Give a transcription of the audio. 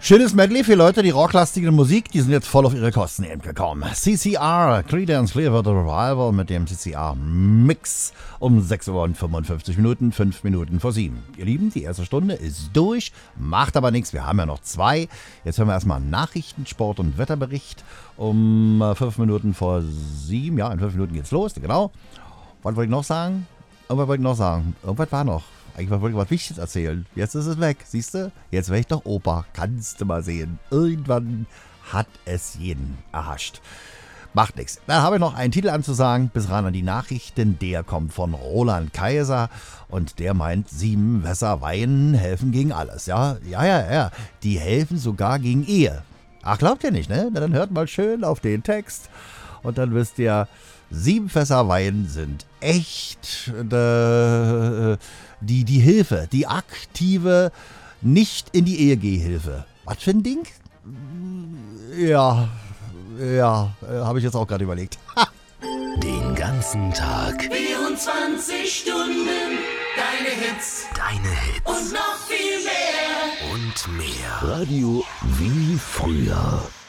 Schönes Medley für Leute, die rocklastige Musik, die sind jetzt voll auf ihre Kosten eben gekommen. CCR, Creedence Clearwater Revival mit dem CCR-Mix um 6 Uhr und 55 Minuten, 5 Minuten vor 7. Ihr Lieben, die erste Stunde ist durch, macht aber nichts, wir haben ja noch 2. Jetzt hören wir erstmal Nachrichten, Sport und Wetterbericht um 5 Minuten vor 7. Ja, in 5 Minuten geht's los, genau. Was wollte ich noch sagen? Irgendwas war noch. Eigentlich wollte ich was Wichtiges erzählen. Jetzt ist es weg, siehst du? Jetzt wäre ich doch Opa. Kannst du mal sehen. Irgendwann hat es jeden erhascht. Macht nichts. Da habe ich noch einen Titel anzusagen. Bis ran an die Nachrichten. Der kommt von Roland Kaiser. Und der meint, 7 Wässer Wein helfen gegen alles. Ja. Die helfen sogar gegen Ehe. Ach, glaubt ihr nicht, ne? Na, dann hört mal schön auf den Text. Und dann wisst ihr, 7 Fässer Wein sind echt die Hilfe, die aktive, nicht in die Ehe Gehhilfe. Was für ein Ding? Ja, habe ich jetzt auch gerade überlegt. Den ganzen Tag. 24 Stunden, deine Hits. Und noch viel mehr. Und mehr. Radio wie früher.